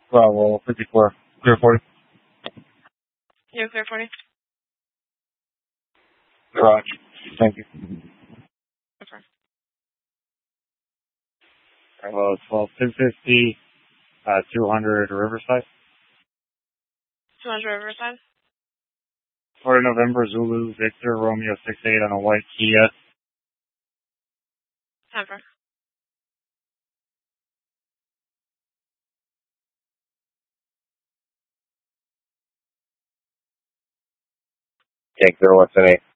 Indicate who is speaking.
Speaker 1: Well, 54. Clear 40.
Speaker 2: You're clear 40?
Speaker 1: Roger. Thank you.
Speaker 2: Okay.
Speaker 1: Well, 250, 200 Riverside.
Speaker 2: 200 Riverside?
Speaker 1: For November, Zulu, Victor, Romeo 68 on a white Kia.
Speaker 2: Temper.
Speaker 3: Take 018.